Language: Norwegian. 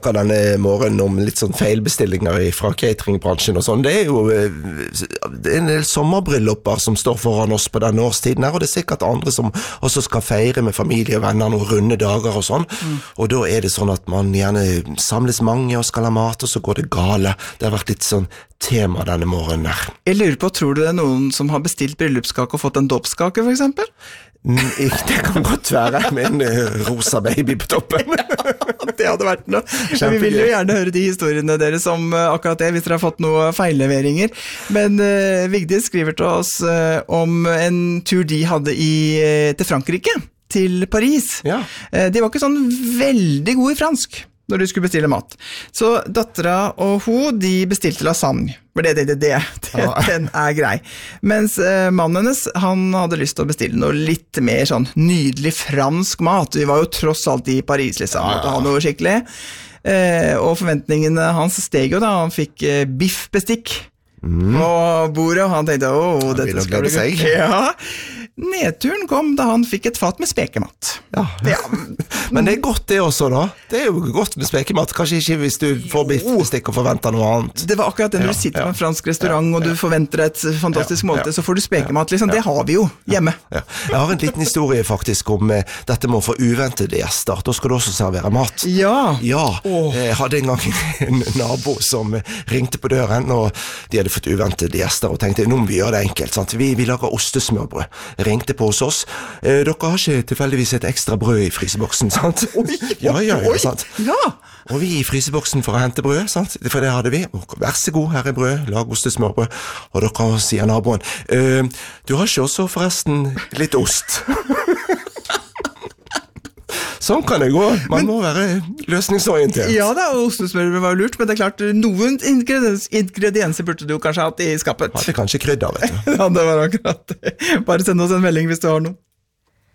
Denne morgenen om litt sånn feilbestillinger fra cateringbransjen og sånn. Det jo det en del sommerbrylluper som står foran oss på denne årstiden her, og det sikkert andre som også skal feire med familie og venner noen runde dager og sånn. Og da det sånn at man gjerne samles mange og skal ha mat, og så går det gale. Det har vært litt sånn tema denne morgenen her. Jeg lurer på, tror du det noen som har bestilt bryllupskake og fått en dåpskake for eksempel? Det kan godt være med en rosa baby på toppen. Det hadde vært noe. Vi vil jo gjerne høre de historiene deres om akkurat det, hvis dere har fått noen feilleveringer. Men Vigdis skriver til oss om en tur de hadde til Frankrike, til Paris. Ja. De var ikke sånn veldig gode i fransk når de skulle bestille mat. Så dattera og hun, de bestilte lasagne. For den grei. Mens mannen hennes, han hadde lyst til å bestille noe litt mer sånn nydelig fransk mat. Vi var jo tross alt i Paris, liksom, måtte ha noe skikkelig. Og forventningene hans steg jo da, han fikk biffbestikk på bordet, og han tenkte, dette skal bli gøy. Ja. Nedturen kom da han fikk et fat med spekemat. Ja. Men det godt det også da. Det jo godt med spekemat. Kanskje ikke hvis du får biffbestikk og forventer noe annet. Det var akkurat det når du sitter på en fransk restaurant og du forventer et fantastisk måltid, så får du spekemat. Liksom. Det har vi jo hjemme. Ja. Jeg har en liten historie faktisk om dette med å få uventede gjester. Da skal du også servere mat. Ja. Jeg hadde en gang en nabo som ringte på døren, og de hadde fått uventede gjester, og tenkte, nå må vi gjøre det enkelt. Sant? Vi lager ostesmørbrød. Ringte på hos oss. Dere har ikke tilfeldigvis et ekstra brød i fryseboksen, sant? Ja, sant? Ja. Og vi i fryseboksen for å hente brød, sant? For det hadde vi. Vær så god, her brød, lag ostesmørbrød. Og dere sier naboen, du har ikke også forresten litt ost? Sånn kan det gå. Man må være løsningsorientert. Ja da, ostesmørbrød var lurt, men det klart, noen ingredienser burde du kanskje hatt i skapet. Hadde kanskje krydder, vet du. Ja, det var akkurat det. Bare send oss en melding hvis du har noe.